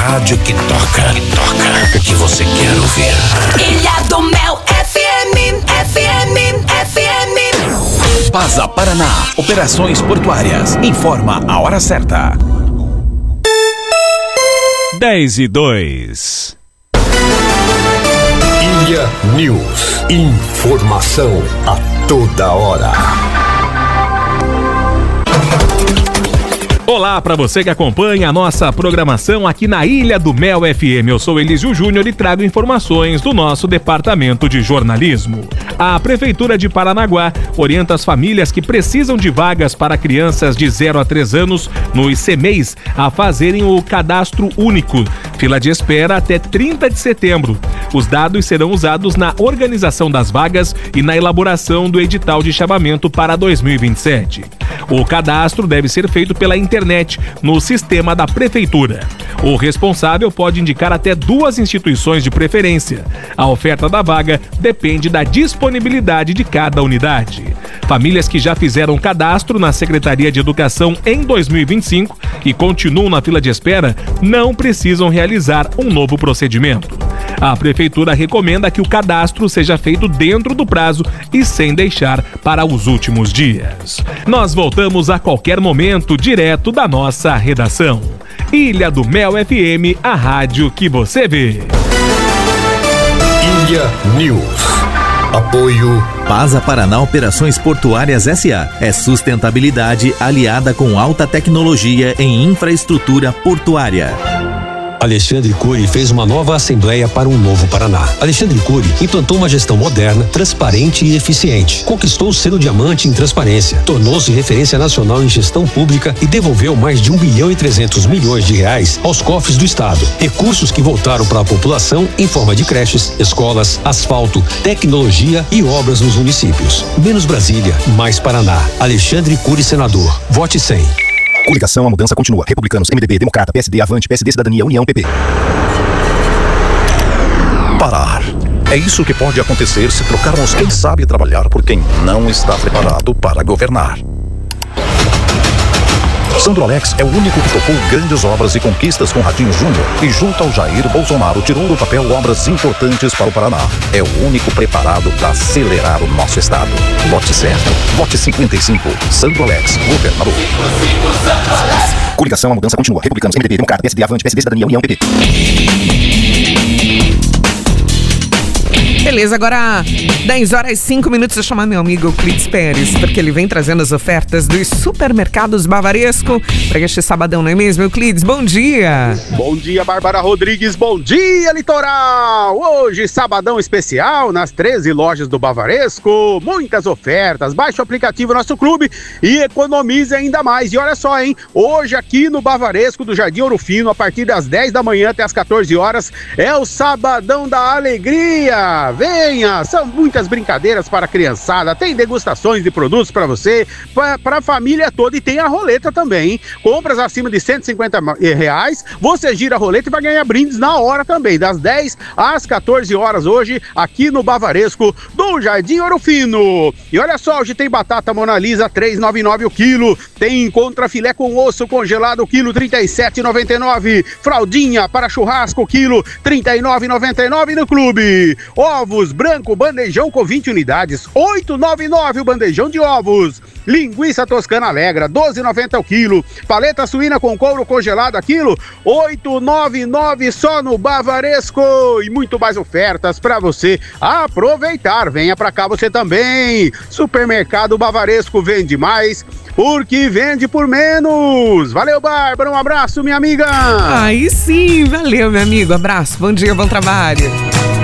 rádio que toca o que você quer ouvir. Ilha do Mel FM. Pasa Paraná, operações portuárias. Informa a hora certa. 10:02. Ilha News. Informação a toda hora. Olá para você que acompanha a nossa programação aqui na Ilha do Mel FM. Eu sou Elísio Júnior e trago informações do nosso departamento de jornalismo. A Prefeitura de Paranaguá orienta as famílias que precisam de vagas para crianças de 0 a 3 anos no ICMEIs a fazerem o cadastro único. Fila de espera até 30 de setembro. Os dados serão usados na organização das vagas e na elaboração do edital de chamamento para 2027. O cadastro deve ser feito pela internet no sistema da Prefeitura. O responsável pode indicar até 2 instituições de preferência. A oferta da vaga depende da disponibilidade de cada unidade. Famílias que já fizeram cadastro na Secretaria de Educação em 2025 e continuam na fila de espera não precisam realizar um novo procedimento. A Prefeitura recomenda que o cadastro seja feito dentro do prazo e sem deixar para os últimos dias. Nós voltamos a qualquer momento direto da nossa redação. Ilha do Mel FM, a rádio que você vê. Ilha News. Apoio Pasa Paraná Operações Portuárias S.A. É sustentabilidade aliada com alta tecnologia em infraestrutura portuária. Alexandre Cury fez uma nova Assembleia para um novo Paraná. Alexandre Cury implantou uma gestão moderna, transparente e eficiente. Conquistou o selo diamante em transparência, tornou-se referência nacional em gestão pública e devolveu mais de 1,3 bilhão aos cofres do Estado. Recursos que voltaram para a população em forma de creches, escolas, asfalto, tecnologia e obras nos municípios. Menos Brasília, mais Paraná. Alexandre Cury, senador. Vote 100. Coligação, a mudança continua. Republicanos, MDB, Democrata, PSD, Avante, PSD, Cidadania, União, PP. Parar. É isso que pode acontecer se trocarmos quem sabe trabalhar por quem não está preparado para governar. Sandro Alex é o único que tocou grandes obras e conquistas com Ratinho Júnior e junto ao Jair Bolsonaro tirou do papel obras importantes para o Paraná. É o único preparado para acelerar o nosso estado. Vote certo. Vote 55. Sandro Alex, governador. Coligação, a mudança continua. Republicanos, MDB, Democrata, PSD, Avante, PSD, Cidadania, União, PP. Beleza, agora 10h05. Deixa eu chamar meu amigo Euclides Pérez, porque ele vem trazendo as ofertas dos supermercados Bavaresco para este sabadão, não é mesmo, Euclides? Bom dia! Bom dia, Bárbara Rodrigues, bom dia, Litoral! Hoje, sabadão especial nas 13 lojas do Bavaresco, muitas ofertas, baixe o aplicativo Nosso Clube e economize ainda mais. E olha só, hein, hoje aqui no Bavaresco do Jardim Ouro Fino, a partir das 10 da manhã até as 14 horas, é o Sabadão da Alegria! Venha, são muitas brincadeiras para a criançada, tem degustações de produtos para você, para a família toda e tem a roleta também, hein? Compras acima de R$150, você gira a roleta e vai ganhar brindes na hora também, das 10 às 14 horas hoje, aqui no Bavaresco do Jardim Ouro Fino. E olha só, hoje tem batata Mona Lisa, R$3,99 o quilo, tem contrafilé com osso congelado o quilo, R$37,99, fraldinha para churrasco o quilo, R$39,99 no clube. Ovos branco bandejão com 20 unidades, R$8,99 o bandejão de ovos. Linguiça toscana Alegra, R$12,90 o quilo. Paleta suína com couro congelado a quilo, R$8,99 só no Bavaresco. E muito mais ofertas para você aproveitar. Venha para cá você também. Supermercado Bavaresco vende mais porque vende por menos. Valeu, Bárbara, um abraço, minha amiga. Aí sim, valeu, meu amigo, abraço, bom dia, bom trabalho.